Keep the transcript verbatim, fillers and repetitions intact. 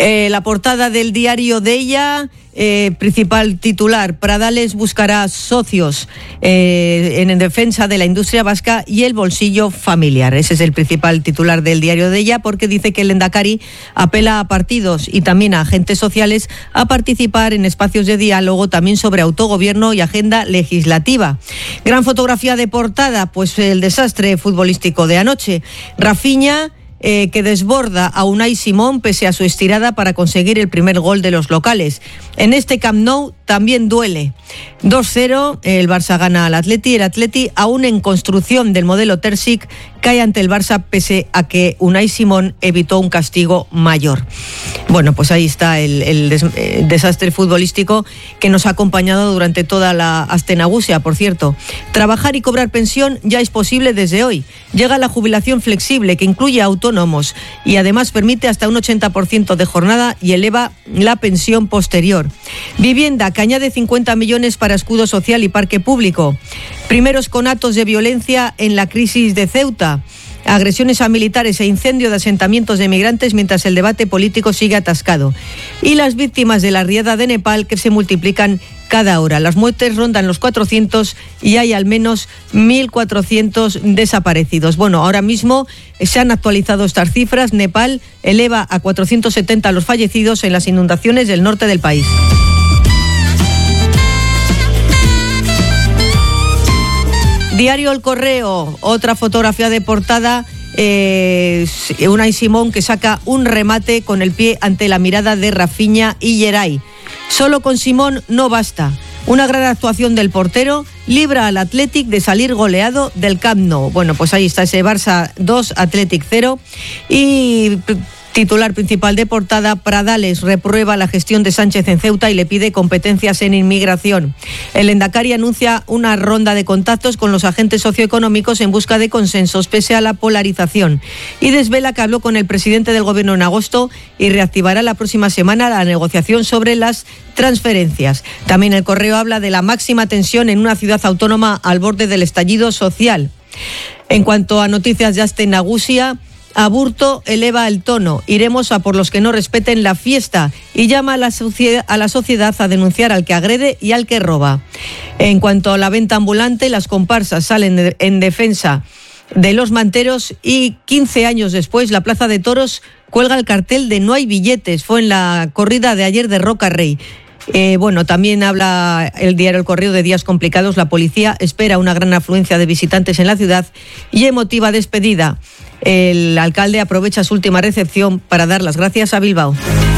Eh, la portada del diario de ella, eh, principal titular: Pradales buscará socios eh, en, en defensa de la industria vasca y el bolsillo familiar. Ese es el principal titular del diario de ella, porque dice que el Lehendakari apela a partidos y también a agentes sociales a participar en espacios de diálogo también sobre autogobierno y agenda legislativa. Gran fotografía de portada, pues el desastre futbolístico de anoche. Rafinha, Eh, que desborda a Unai Simón pese a su estirada para conseguir el primer gol de los locales. En este Camp Nou también duele. dos cero, el Barça gana al Atleti. El Atleti, aún en construcción del modelo Terzic, cae ante el Barça pese a que Unai Simón evitó un castigo mayor. Bueno, pues ahí está el, el, des, el desastre futbolístico que nos ha acompañado durante toda la Astenagusia, por cierto. Trabajar y cobrar pensión ya es posible desde hoy. Llega la jubilación flexible, que incluye autónomos y además permite hasta un ochenta por ciento de jornada y eleva la pensión posterior. Vivienda, que añade cincuenta millones para escudo social y parque público. Primeros conatos de violencia en la crisis de Ceuta. Agresiones a militares e incendio de asentamientos de migrantes mientras el debate político sigue atascado. Y las víctimas de la riada de Nepal, que se multiplican cada hora. Las muertes rondan los cuatrocientos y hay al menos mil cuatrocientos desaparecidos. Bueno, ahora mismo se han actualizado estas cifras. Nepal eleva a cuatrocientos setenta los fallecidos en las inundaciones del norte del país. Diario El Correo, otra fotografía de portada, eh, Unai Simón, que saca un remate con el pie ante la mirada de Rafinha y Geray. Solo con Simón no basta. Una gran actuación del portero libra al Athletic de salir goleado del Camp Nou. Bueno, pues ahí está ese Barça dos, Athletic cero. Y titular principal de portada: Pradales reprueba la gestión de Sánchez en Ceuta y le pide competencias en inmigración. El Lehendakari anuncia una ronda de contactos con los agentes socioeconómicos en busca de consensos pese a la polarización. Y desvela que habló con el presidente del gobierno en agosto y reactivará la próxima semana la negociación sobre las transferencias. También El Correo habla de la máxima tensión en una ciudad autónoma al borde del estallido social. En cuanto a noticias de Astenagusia, Aburto eleva el tono: iremos a por los que no respeten la fiesta, y llama a la, sociedad, a la sociedad a denunciar al que agrede y al que roba. En cuanto a la venta ambulante, las comparsas salen de, en defensa de los manteros y quince años después la Plaza de Toros cuelga el cartel de no hay billetes. Fue en la corrida de ayer de Roca Rey. Eh, bueno, también habla el diario El Correo de días complicados. La policía espera una gran afluencia de visitantes en la ciudad y emotiva despedida. El alcalde aprovecha su última recepción para dar las gracias a Bilbao.